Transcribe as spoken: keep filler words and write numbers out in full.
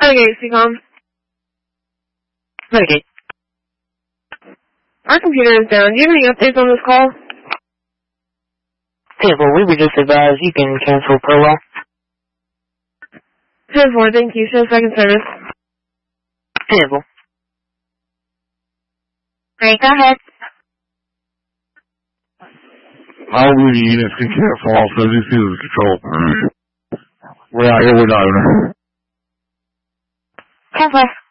Renegade, C COM. Renegade. Our computer is down. Do you have any updates on this call? Table, we were just advised you can cancel Prolo. ten four, thank you. Show second service. Table. Alright, go ahead. All the units can cancel off, so this is the control. We're out here with owner. ten four.